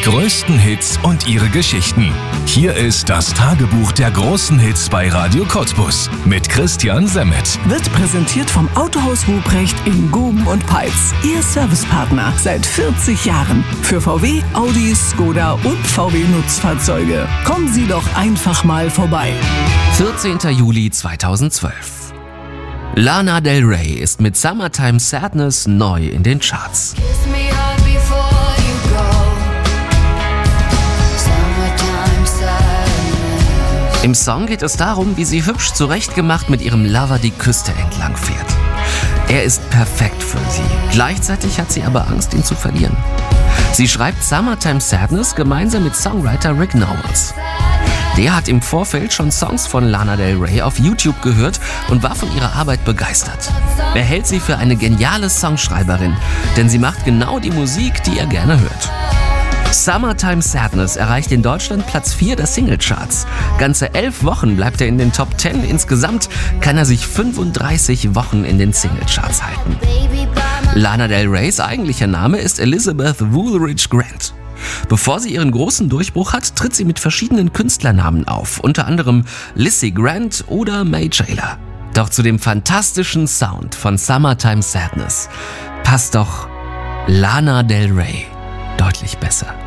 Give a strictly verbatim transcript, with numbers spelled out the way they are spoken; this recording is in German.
größten Hits und ihre Geschichten. Hier ist das Tagebuch der großen Hits bei Radio Cottbus mit Christian Semmet. Wird präsentiert vom Autohaus Ruprecht in Guben und Peitz. Ihr Servicepartner seit vierzig Jahren. Für V W, Audi, Skoda und V W Nutzfahrzeuge. Kommen Sie doch einfach mal vorbei. vierzehnter Juli zweitausendzwölf. Lana Del Rey ist mit Summertime Sadness neu in den Charts. Im Song geht es darum, wie sie hübsch zurechtgemacht mit ihrem Lover die Küste entlang fährt. Er ist perfekt für sie. Gleichzeitig hat sie aber Angst, ihn zu verlieren. Sie schreibt Summertime Sadness gemeinsam mit Songwriter Rick Nowels. Der hat im Vorfeld schon Songs von Lana Del Rey auf YouTube gehört und war von ihrer Arbeit begeistert. Er hält sie für eine geniale Songschreiberin, denn sie macht genau die Musik, die er gerne hört. Summertime Sadness erreicht in Deutschland Platz vier der Singlecharts. Ganze elf Wochen bleibt er in den Top zehn. Insgesamt kann er sich fünfunddreißig Wochen in den Singlecharts halten. Lana Del Reys eigentlicher Name ist Elizabeth Woolridge Grant. Bevor sie ihren großen Durchbruch hat, tritt sie mit verschiedenen Künstlernamen auf, unter anderem Lizzie Grant oder May Taylor. Doch zu dem fantastischen Sound von Summertime Sadness passt doch Lana Del Rey deutlich besser.